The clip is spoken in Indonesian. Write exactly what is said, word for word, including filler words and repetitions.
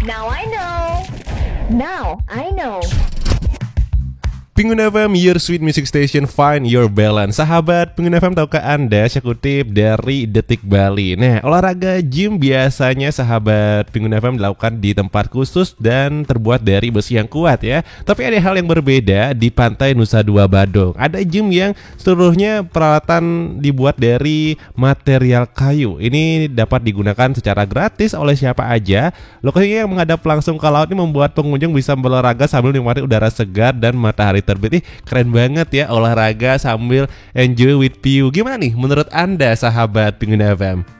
Now I know. Now I know. Pengguna F M, your sweet music station, find your balance. Sahabat Pengguna F M, tahukah Anda, saya kutip dari Detik Bali. Nah, olahraga gym biasanya sahabat Pengguna F M dilakukan di tempat khusus dan terbuat dari besi yang kuat ya. Tapi ada hal yang berbeda di Pantai Nusa Dua Badung. Ada gym yang seluruhnya peralatan dibuat dari material kayu. Ini dapat digunakan secara gratis oleh siapa aja. Lokasinya yang menghadap langsung ke laut ini membuat pengunjung bisa berolahraga sambil menikmati udara segar dan matahari terbit. Ih, keren banget ya, olahraga sambil enjoy with view. Gimana nih menurut Anda sahabat Pengguna F M?